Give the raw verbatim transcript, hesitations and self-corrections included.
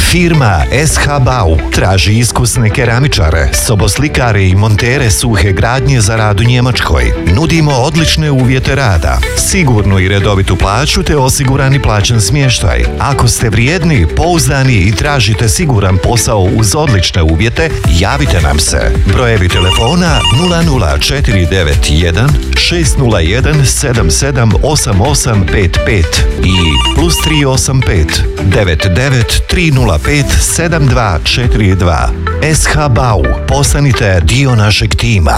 Firma S H Bau traži iskusne keramičare, soboslikare i montere suhe gradnje za rad u Njemačkoj. Nudimo odlične uvjete rada, sigurnu i redovitu plaću te osigurani plaćan smještaj. Ako ste vrijedni, pouzdani i tražite siguran posao uz odlične uvjete, javite nam se. Brojevi telefona nula nula četiri devet jedan šest nula jedan sedam sedam osam osam pet pet i plus tri osam pet devet devet tri nula pet sedam dva četiri dva. S H Bau, postanite dio našeg tima.